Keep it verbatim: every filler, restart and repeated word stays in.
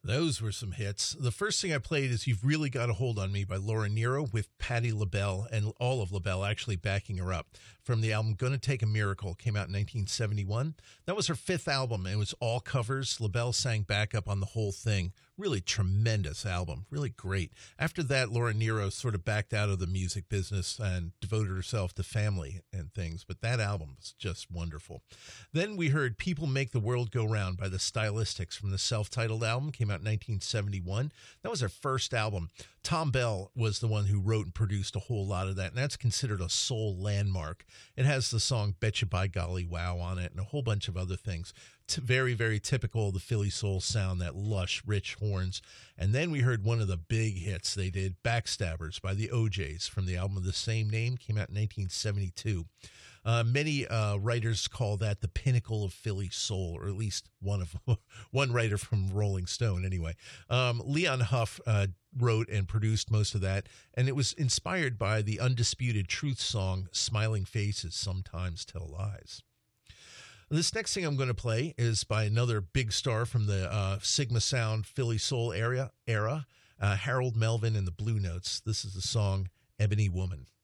Those were some hits. The first thing I played is You've Really Got a Hold on Me by Laura Nyro with Patti LaBelle and all of LaBelle actually backing her up from the album Gonna Take a Miracle. Came out in nineteen seventy-one. That was her fifth album. It was all covers. LaBelle sang backup on the whole thing. Really tremendous album. Really great. After that, Laura Nyro sort of backed out of the music business and devoted herself to family and things. But that album was just wonderful. Then we heard People Make the World Go Round by the Stylistics from the self-titled album. Came out in nineteen seventy-one. That was her first album. Tom Bell was the one who wrote and produced a whole lot of that, and that's considered a soul landmark. It has the song Betcha by Golly Wow on it and a whole bunch of other things. T- very, very typical of the Philly soul sound, that lush, rich horns. And then we heard one of the big hits they did, Backstabbers by the O Js from the album of the same name. Came out in nineteen seventy-two. Uh, many uh, writers call that the pinnacle of Philly soul, or at least one of one writer from Rolling Stone anyway. Um, Leon Huff uh, wrote and produced most of that, and it was inspired by the Undisputed Truth song, Smiling Faces Sometimes Tell Lies. This next thing I'm going to play is by another big star from the uh, Sigma Sound Philly soul area, era, uh, Harold Melvin and the Blue Notes. This is the song Ebony Woman.